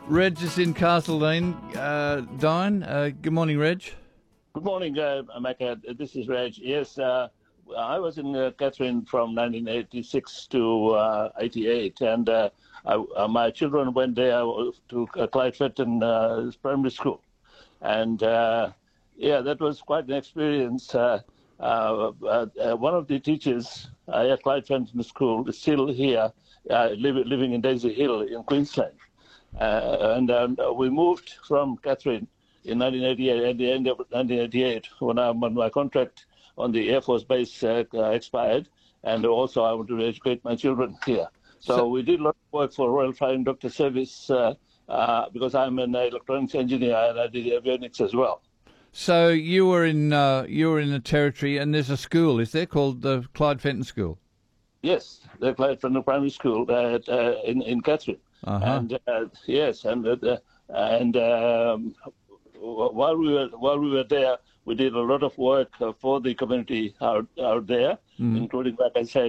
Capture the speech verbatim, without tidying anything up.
Reg is in Castlemaine. Uh, Diane, uh, good morning, Reg. Good morning, uh, Mecca. This is Reg. Yes, uh, I was in uh, Catherine from nineteen eighty-six to uh, eighty-eight, and uh, I, uh, my children went there to uh, Clyde Fenton uh, Primary School. And uh, yeah, that was quite an experience. Uh, uh, uh, uh, one of the teachers uh, at Clyde Fenton School is still here, uh, live, living in Daisy Hill in Queensland. Uh, and um, we moved from Catherine in nineteen eighty-eight, at the end of nineteen eighty-eight, when, I, when my contract on the Air Force Base uh, uh, expired, and also I wanted to educate my children here. So, so we did a lot of work for Royal Flying Doctor Service uh, uh, because I'm an electronics engineer and I did avionics as well. So you were in uh, you were in the territory, and there's a school, is there, called the Clyde Fenton School? Yes, the Clyde Fenton Primary School uh, at, uh, in in Catherine. Uh-huh. And uh, yes, and uh, and um, while we were while we were there, we did a lot of work uh, for the community out out there, mm. including, like I said,